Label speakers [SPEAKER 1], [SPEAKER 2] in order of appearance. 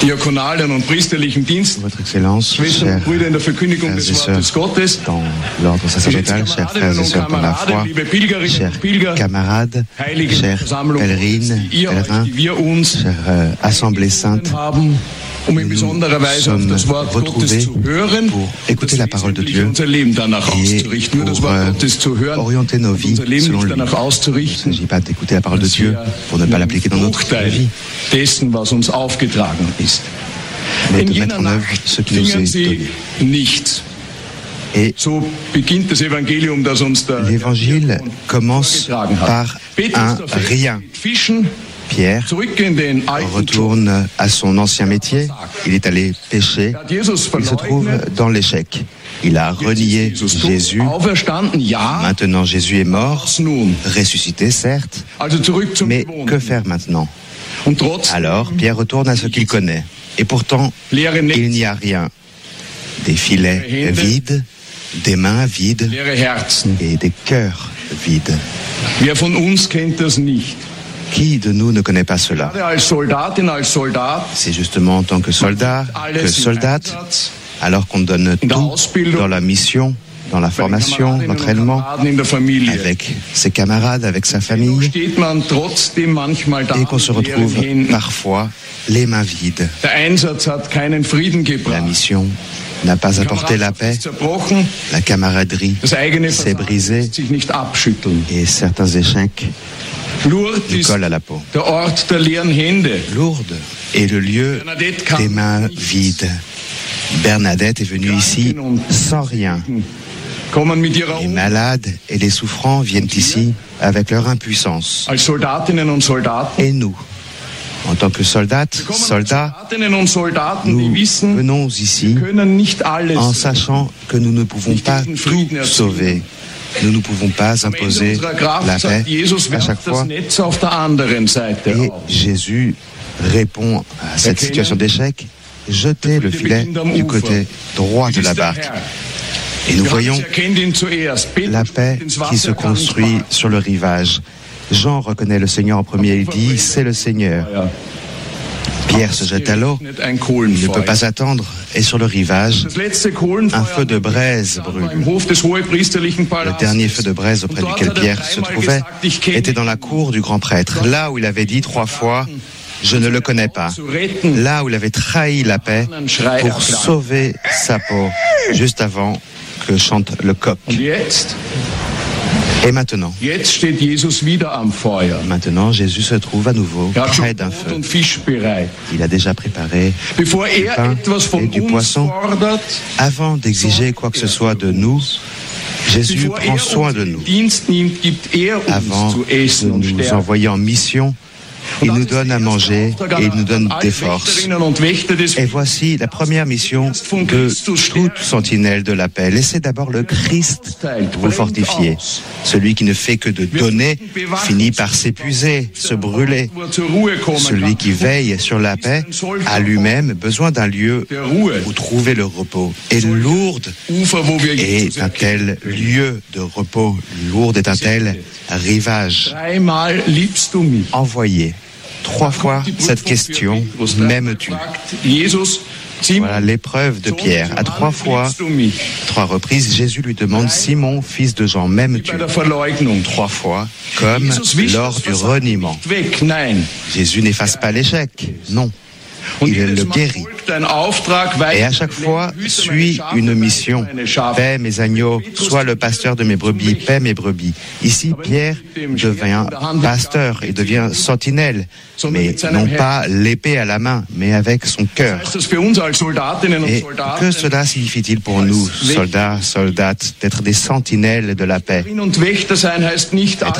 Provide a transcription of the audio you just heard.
[SPEAKER 1] diakonalen und priesterlichen Dienst,
[SPEAKER 2] Votre Excellence,
[SPEAKER 1] Schwestern
[SPEAKER 2] chers
[SPEAKER 1] und Brüder in der Verkündigung
[SPEAKER 2] frères
[SPEAKER 1] des
[SPEAKER 2] et
[SPEAKER 1] Wortes
[SPEAKER 2] sœurs
[SPEAKER 1] Gottes,
[SPEAKER 2] dans l'ordre sacerdotal,
[SPEAKER 1] geschätzte
[SPEAKER 2] chers frères et
[SPEAKER 1] Kameradinnen und
[SPEAKER 2] sœurs dans la foi,
[SPEAKER 1] Kameraden, liebe Pilgerinnen
[SPEAKER 2] chers
[SPEAKER 1] und Pilger,
[SPEAKER 2] camarades,
[SPEAKER 1] heilige
[SPEAKER 2] chers
[SPEAKER 1] Versammlung,
[SPEAKER 2] pèlerines,
[SPEAKER 1] die ihr euch,
[SPEAKER 2] pèlerins,
[SPEAKER 1] die wir uns
[SPEAKER 2] chères assemblées saintes,
[SPEAKER 1] haben, um in
[SPEAKER 2] nous
[SPEAKER 1] besonderer Weise auf
[SPEAKER 2] sommes
[SPEAKER 1] das Wort Gottes
[SPEAKER 2] retrouvés
[SPEAKER 1] zu hören
[SPEAKER 2] pour écouter la parole de
[SPEAKER 1] und
[SPEAKER 2] Dieu
[SPEAKER 1] unser Leben danach
[SPEAKER 2] et
[SPEAKER 1] auszurichten. Nur das
[SPEAKER 2] pour
[SPEAKER 1] Wort Gottes zu hören
[SPEAKER 2] orienter nos
[SPEAKER 1] und
[SPEAKER 2] vies
[SPEAKER 1] unser Leben
[SPEAKER 2] selon
[SPEAKER 1] nicht
[SPEAKER 2] lui.
[SPEAKER 1] danach
[SPEAKER 2] Il ne
[SPEAKER 1] auszurichten,
[SPEAKER 2] s'agit pas d'écouter la parole de
[SPEAKER 1] dass
[SPEAKER 2] Dieu
[SPEAKER 1] wir
[SPEAKER 2] pour ne pas
[SPEAKER 1] einen
[SPEAKER 2] l'appliquer dans notre
[SPEAKER 1] Bruchteil
[SPEAKER 2] vie,
[SPEAKER 1] dessen, was uns aufgetragen ist.
[SPEAKER 2] mais
[SPEAKER 1] In
[SPEAKER 2] de
[SPEAKER 1] jener
[SPEAKER 2] mettre en œuvre
[SPEAKER 1] Nacht
[SPEAKER 2] ce qui nous
[SPEAKER 1] fingen
[SPEAKER 2] est
[SPEAKER 1] sie
[SPEAKER 2] donné.
[SPEAKER 1] nichts.
[SPEAKER 2] Et
[SPEAKER 1] So beginnt das Evangelium, das uns der
[SPEAKER 2] l'évangile commence
[SPEAKER 1] vorgetragen hat.
[SPEAKER 2] par
[SPEAKER 1] Petrus,
[SPEAKER 2] un
[SPEAKER 1] der Fels,
[SPEAKER 2] rien.
[SPEAKER 1] mit Fischen,
[SPEAKER 2] Pierre
[SPEAKER 1] zurück in den alten Job.
[SPEAKER 2] retourne à son ancien métier. Il est allé pêcher.
[SPEAKER 1] Er hat Jesus
[SPEAKER 2] Il se trouve
[SPEAKER 1] verleugnet.
[SPEAKER 2] dans l'échec. Il a renié
[SPEAKER 1] Jesus tot,
[SPEAKER 2] Jésus.
[SPEAKER 1] auferstanden, ja.
[SPEAKER 2] Maintenant, Jésus est mort,
[SPEAKER 1] Was nun?
[SPEAKER 2] ressuscité, certes.
[SPEAKER 1] Also zurück zum
[SPEAKER 2] Mais
[SPEAKER 1] Gewohnten.
[SPEAKER 2] que faire maintenant?
[SPEAKER 1] Und trotzdem
[SPEAKER 2] Alors, Pierre retourne à ce qu'il connaît. Et pourtant,
[SPEAKER 1] leere
[SPEAKER 2] il
[SPEAKER 1] Netze,
[SPEAKER 2] n'y a rien. Des filets vides, des mains vides
[SPEAKER 1] leere Herzen.
[SPEAKER 2] et des cœurs vides.
[SPEAKER 1] Wer von uns kennt das nicht?
[SPEAKER 2] Qui de nous ne connaît pas cela?
[SPEAKER 1] Gerade als Soldatin, als Soldat,
[SPEAKER 2] C'est justement en tant que soldat, que
[SPEAKER 1] alles im
[SPEAKER 2] soldate,
[SPEAKER 1] Einsatz,
[SPEAKER 2] alors qu'on donne
[SPEAKER 1] in der
[SPEAKER 2] tout
[SPEAKER 1] Ausbildung,
[SPEAKER 2] dans la mission, dans la
[SPEAKER 1] bei den
[SPEAKER 2] formation,
[SPEAKER 1] Kameradinnen und
[SPEAKER 2] l'entraînement,
[SPEAKER 1] Kameraden in der Familie.
[SPEAKER 2] avec ses camarades, avec sa
[SPEAKER 1] Doch
[SPEAKER 2] famille,
[SPEAKER 1] steht man trotzdem manchmal da
[SPEAKER 2] et qu'on se
[SPEAKER 1] mit leeren
[SPEAKER 2] retrouve
[SPEAKER 1] Händen.
[SPEAKER 2] parfois les mains vides.
[SPEAKER 1] Der Einsatz hat keinen Frieden
[SPEAKER 2] La
[SPEAKER 1] gebracht.
[SPEAKER 2] mission n'a pas apporté la paix,
[SPEAKER 1] ist zerbrochen,
[SPEAKER 2] la camaraderie
[SPEAKER 1] das eigene
[SPEAKER 2] s'est
[SPEAKER 1] Versagen
[SPEAKER 2] brisée
[SPEAKER 1] lässt sich nicht abschütteln.
[SPEAKER 2] et certains échecs
[SPEAKER 1] Lourdes
[SPEAKER 2] nous
[SPEAKER 1] ist
[SPEAKER 2] collent à la peau.
[SPEAKER 1] der Ort der leeren Hände.
[SPEAKER 2] Lourdes est le lieu des mains vides. Bernadette est venue ici sans rien.
[SPEAKER 1] Kommen mit ihrer
[SPEAKER 2] Les malades et les souffrants viennent ici avec leur impuissance.
[SPEAKER 1] als Soldatinnen und Soldaten.
[SPEAKER 2] Et nous, en tant que soldats,
[SPEAKER 1] Kommen als
[SPEAKER 2] soldats,
[SPEAKER 1] Soldatinnen und Soldaten, die
[SPEAKER 2] nous
[SPEAKER 1] wissen,
[SPEAKER 2] venons ici
[SPEAKER 1] können nicht alles.
[SPEAKER 2] en sachant que nous ne pouvons pas tout sauver. Nous ne pouvons pas
[SPEAKER 1] Am Ende
[SPEAKER 2] imposer
[SPEAKER 1] unserer Kraft
[SPEAKER 2] la paix
[SPEAKER 1] sagt Jesus,
[SPEAKER 2] à chaque
[SPEAKER 1] werft das
[SPEAKER 2] fois.
[SPEAKER 1] Netz auf der anderen Seite
[SPEAKER 2] Et
[SPEAKER 1] auf.
[SPEAKER 2] Jésus répond à cette situation d'échec, jetez le filet du côté droit de la barque. Et nous voyons la paix qui se construit sur le rivage. Jean reconnaît le Seigneur en premier, il dit, c'est le Seigneur. Pierre se jette à l'eau, il ne peut pas attendre, et sur le rivage, un feu de braise brûle. Le dernier feu de braise auprès duquel Pierre se trouvait était dans la cour du grand prêtre, là où il avait dit 3 fois « Je ne le connais pas », là où il avait trahi la paix pour sauver sa peau, juste avant que chante le coq. Et maintenant, Jésus se trouve à nouveau près d'un feu. Il a déjà préparé du pain et du poisson. Avant d'exiger quoi que ce soit de nous, Jésus prend soin de nous. Avant de nous envoyer en mission, il nous donne à manger et il nous donne des forces. Et voici la première mission de toute sentinelle de la paix. Laissez d'abord le Christ vous fortifier. Celui qui ne fait que de donner finit par s'épuiser, se brûler. Celui qui veille sur la paix a lui-même besoin d'un lieu où trouver le repos. Et Lourdes est un tel lieu de repos. Lourdes est un tel rivage. Envoyé 3 fois cette question, m'aimes-tu? Voilà l'épreuve de Pierre. À 3 fois, 3 reprises, Jésus lui demande, Simon, fils de Jean, m'aimes-tu? 3 fois, comme lors du reniement. Jésus n'efface pas l'échec, non. Il le guérit. Et à chaque fois, suit une mission. Paix mes agneaux, sois le pasteur de mes brebis, paix mes brebis. Ici, Pierre devient pasteur et devient sentinelle, mais non pas l'épée à la main, mais avec son cœur. Et que cela signifie-t-il pour nous, soldats, soldates, d'être des sentinelles de la paix? Être